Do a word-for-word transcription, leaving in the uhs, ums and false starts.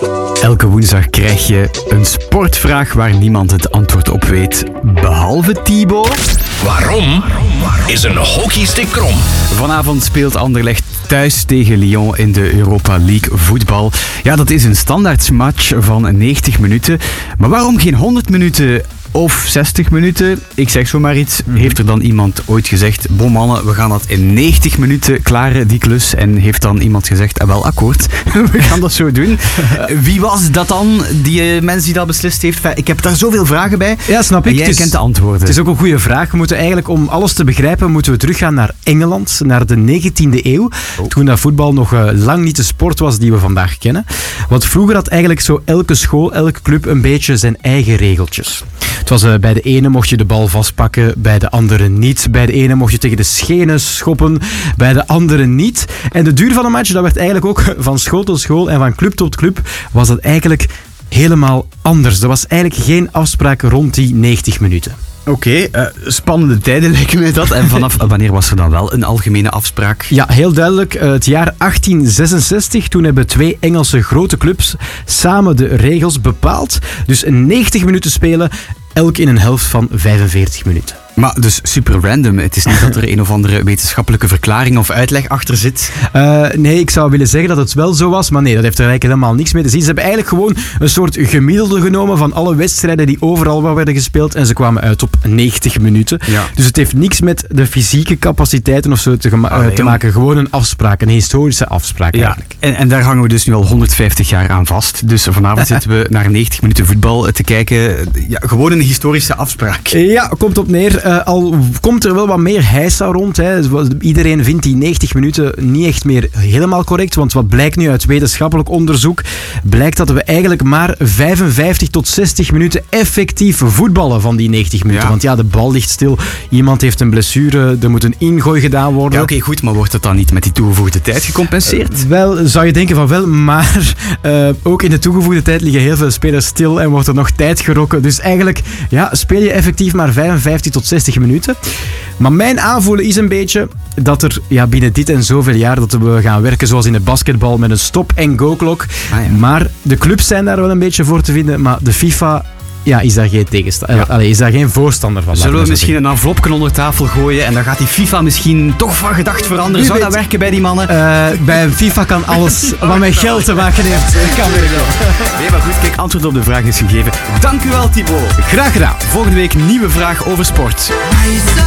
Elke woensdag krijg je een sportvraag waar niemand het antwoord op weet, behalve Thibaut. Waarom is een hockeystick krom? Vanavond speelt Anderlecht thuis tegen Lyon in de Europa League voetbal. Ja, dat is een standaardmatch van negentig minuten. Maar waarom geen honderd minuten of zestig minuten? Ik zeg zomaar iets. Heeft er dan iemand ooit gezegd, bon mannen, we gaan dat in negentig minuten klaren, die klus? En heeft dan iemand gezegd, ah, wel akkoord, we gaan dat zo doen. Wie was dat dan, die uh, mens die dat beslist heeft? Ik heb daar zoveel vragen bij. Ja, snap ik. En jij het is, kent de antwoorden. Het is ook een goede vraag. We moeten eigenlijk, om alles te begrijpen, moeten we teruggaan naar Engeland, naar de negentiende eeuw. Oh. Toen dat voetbal nog uh, lang niet de sport was die we vandaag kennen. Want vroeger had eigenlijk zo elke school, elke club een beetje zijn eigen regeltjes. Het was uh, bij de ene mocht je de bal vastpakken, bij de andere niet. Bij de ene mocht je tegen de schenen schoppen, bij de andere niet. En de duur van een match, dat werd eigenlijk ook van school tot school en van club tot club, was dat eigenlijk helemaal anders. Er was eigenlijk geen afspraak rond die negentig minuten. Oké, okay, uh, spannende tijden lijken mij dat. En vanaf wanneer was er dan wel een algemene afspraak? Ja, heel duidelijk. Uh, het jaar achttien zesenzestig, toen hebben twee Engelse grote clubs samen de regels bepaald. Dus negentig minuten spelen, elk in een helft van vijfenveertig minuten. Maar dus super random. Het is niet dat er een of andere wetenschappelijke verklaring of uitleg achter zit? Uh, nee, ik zou willen zeggen dat het wel zo was, maar nee, dat heeft er eigenlijk helemaal niks mee te zien. Ze hebben eigenlijk gewoon een soort gemiddelde genomen van alle wedstrijden die overal werden gespeeld en ze kwamen uit op negentig minuten. Ja. Dus het heeft niks met de fysieke capaciteiten of zo te, gema- ah, nee, te maken. Gewoon een afspraak, een historische afspraak ja. eigenlijk. En, en daar hangen we dus nu al honderdvijftig jaar aan vast. Dus vanavond zitten we naar negentig minuten voetbal te kijken. Ja, gewoon een historische afspraak. Ja, komt op neer. Uh, al komt er wel wat meer heisa rond. Hè. Iedereen vindt die negentig minuten niet echt meer helemaal correct. Want wat blijkt nu uit wetenschappelijk onderzoek? Blijkt dat we eigenlijk maar vijfenvijftig tot zestig minuten effectief voetballen van die negentig minuten. Ja. Want ja, de bal ligt stil. Iemand heeft een blessure. Er moet een ingooi gedaan worden. Ja, oké, okay, goed. Maar wordt het dan niet met die toegevoegde tijd gecompenseerd? Uh, wel, zou je denken van wel. Maar uh, ook in de toegevoegde tijd liggen heel veel spelers stil en wordt er nog tijd gerokken. Dus eigenlijk ja, speel je effectief maar vijfenvijftig tot zestig minuten. Maar mijn aanvoelen is een beetje dat er ja, binnen dit en zoveel jaar dat we gaan werken zoals in het basketbal met een stop-en-go-klok. Ah, ja. Maar de clubs zijn daar wel een beetje voor te vinden, maar de FIFA ja, is daar geen tegenstander. Ja. Allee, is daar geen voorstander van. Zullen we misschien een envelopje onder tafel gooien en dan gaat die FIFA misschien toch van gedacht veranderen? Zou dat werken bij die mannen? Uh, bij FIFA kan alles wat met geld te maken heeft. Kan weer wel. Nee, maar goed, kijk, antwoord op de vraag is gegeven. Dank u wel, Thibaut. Graag gedaan. Volgende week nieuwe vraag over sport.